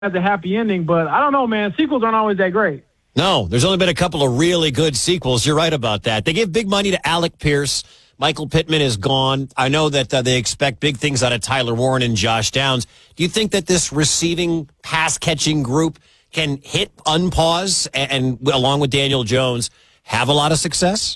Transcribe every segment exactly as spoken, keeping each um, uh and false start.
has a happy ending, but I don't know, man. Sequels aren't always that great. No, there's only been a couple of really good sequels. You're right about that. They gave big money to Alec Pierce. Michael Pittman is gone. I know that uh, they expect big things out of Tyler Warren and Josh Downs. Do you think that this receiving, pass-catching group can hit unpause and, and, along with Daniel Jones, have a lot of success?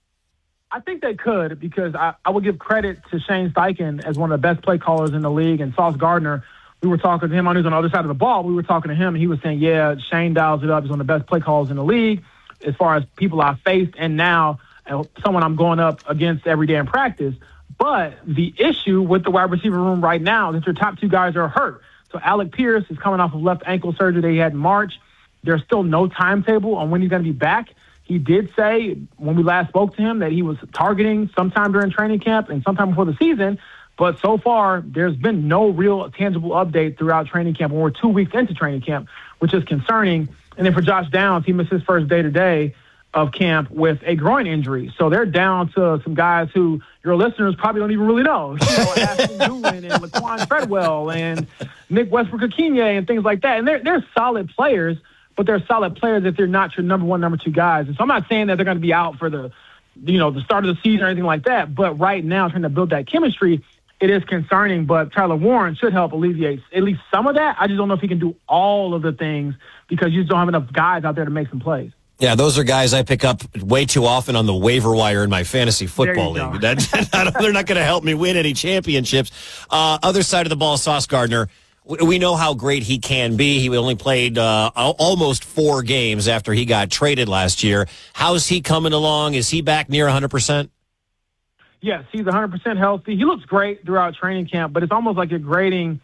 I think they could, because I, I would give credit to Shane Steichen as one of the best play callers in the league, and Sauce Gardner. We were talking to him on, on the other side of the ball. We were talking to him, and he was saying, yeah, Shane dials it up. He's one of the best play callers in the league as far as people I've faced, and now uh, someone I'm going up against every day in practice. But the issue with the wide receiver room right now is that your top two guys are hurt. So Alec Pierce is coming off of left ankle surgery that he had in March. There's still no timetable on when he's going to be back. He did say when we last spoke to him that he was targeting sometime during training camp and sometime before the season. But so far, there's been no real tangible update throughout training camp. When we're two weeks into training camp, which is concerning. And then for Josh Downs, he missed his first day-to-day of camp with a groin injury. So they're down to some guys who your listeners probably don't even really know. You know, Ashton Dulin and Laquan Treadwell and Nick Westbrook-Akine and things like that. And they're, they're solid players, but they're solid players if they're not your number one, number two guys. And so I'm not saying that they're going to be out for the, you know, the start of the season or anything like that. But right now, trying to build that chemistry, it is concerning, but Tyler Warren should help alleviate at least some of that. I just don't know if he can do all of the things because you just don't have enough guys out there to make some plays. Yeah, those are guys I pick up way too often on the waiver wire in my fantasy football league. That, they're not going to help me win any championships. Uh, other side of the ball, Sauce Gardner. We know how great he can be. He only played uh, almost four games after he got traded last year. How's he coming along? Is he back near one hundred percent? Yes, he's one hundred percent healthy. He looks great throughout training camp, but it's almost like you're grading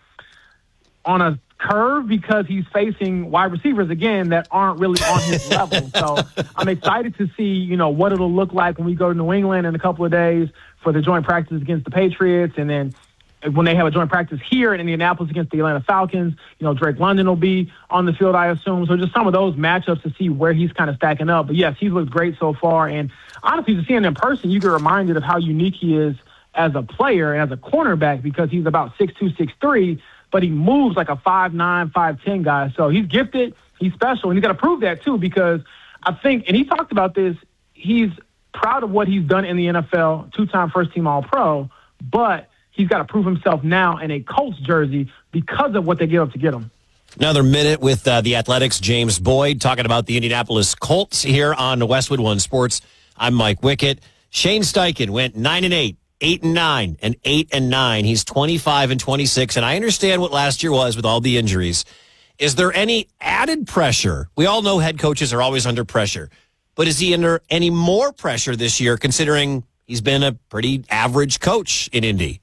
on a curve because he's facing wide receivers, again, that aren't really on his level. So I'm excited to see, you know, what it'll look like when we go to New England in a couple of days for the joint practice against the Patriots, and then when they have a joint practice here in Indianapolis against the Atlanta Falcons. You know, Drake London will be on the field, I assume. So just some of those matchups to see where he's kind of stacking up. But, yes, he's looked great so far. And honestly, to see him in person, you get reminded of how unique he is as a player and as a cornerback because he's about six two, six three, but he moves like a five nine, five ten guy. So he's gifted, he's special, and he's got to prove that too because I think, and he talked about this, he's proud of what he's done in the N F L, two-time first-team All-Pro, but he's got to prove himself now in a Colts jersey because of what they give up to get him. Another minute with uh, the Athletics' James Boyd talking about the Indianapolis Colts here on Westwood One Sports. I'm Mike Wickett. Shane Steichen went nine and eight, eight and nine, and eight and nine. He's twenty-five and twenty-six, and I understand what last year was with all the injuries. Is there any added pressure? We all know head coaches are always under pressure, but is he under any more pressure this year considering he's been a pretty average coach in Indy?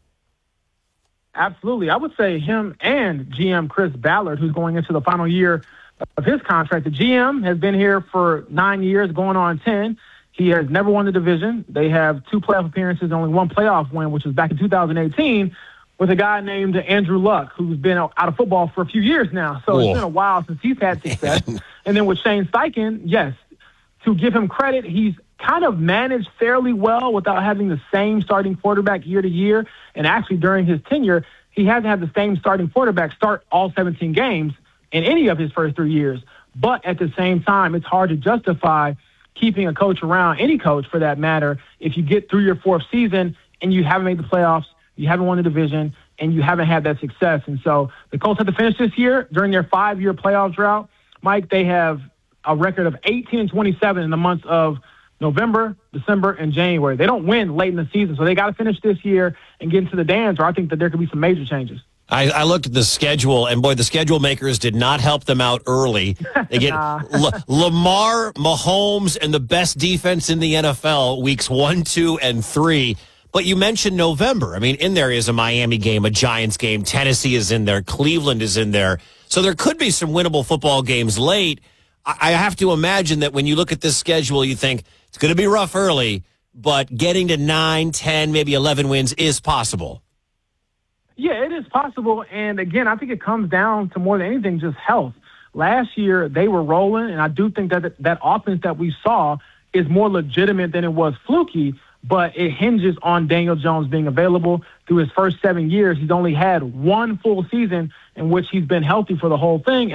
Absolutely. I would say him and G M Chris Ballard, who's going into the final year of his contract. The G M has been here for nine years, going on ten. He has never won the division. They have two playoff appearances and only one playoff win, which was back in two thousand eighteen, with a guy named Andrew Luck, who's been out of football for a few years now. So Whoa. It's been a while since he's had success. And then with Shane Steichen, yes, to give him credit, he's kind of managed fairly well without having the same starting quarterback year to year. And actually during his tenure, he hasn't had the same starting quarterback start all seventeen games in any of his first three years. But at the same time, it's hard to justify keeping a coach around, any coach for that matter, if you get through your fourth season and you haven't made the playoffs, you haven't won the division, and you haven't had that success. And so the Colts have to finish this year during their five-year playoff drought. Mike, they have a record of eighteen and twenty-seven in the months of November, December, and January. They don't win late in the season, so they got to finish this year and get into the dance, or I think that there could be some major changes. I, I looked at the schedule, and boy, the schedule makers did not help them out early. They get nah. L- Lamar, Mahomes, and the best defense in the N F L weeks one, two, and three. But you mentioned November. I mean, in there is a Miami game, a Giants game. Tennessee is in there. Cleveland is in there. So there could be some winnable football games late. I, I have to imagine that when you look at this schedule, you think it's going to be rough early, but getting to nine, ten, maybe eleven wins is possible. Yeah, it is possible. And, again, I think it comes down to more than anything just health. Last year, they were rolling, and I do think that that offense that we saw is more legitimate than it was fluky. but it hinges on Daniel Jones being available. Through his first seven years, he's only had one full season in which he's been healthy for the whole thing.